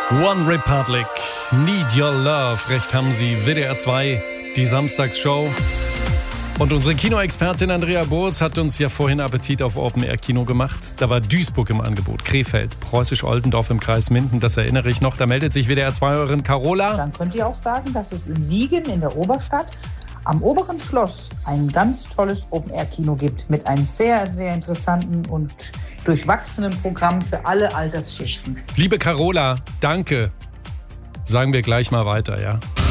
One Republic, Need Your Love. Recht haben Sie, WDR 2, die Samstagsshow. Und unsere Kinoexpertin Andrea Burz hat uns ja vorhin Appetit auf Open-Air-Kino gemacht. Da war Duisburg im Angebot, Krefeld, Preußisch-Oldendorf im Kreis Minden, das erinnere ich noch. Da meldet sich WDR 2-Hörerin Carola. Dann könnt ihr auch sagen, dass es in Siegen in der Oberstadt am oberen Schloss ein ganz tolles Open-Air-Kino gibt mit einem sehr, sehr interessanten und durchwachsenen Programm für alle Altersschichten. Liebe Carola, danke. Sagen wir gleich mal weiter, ja?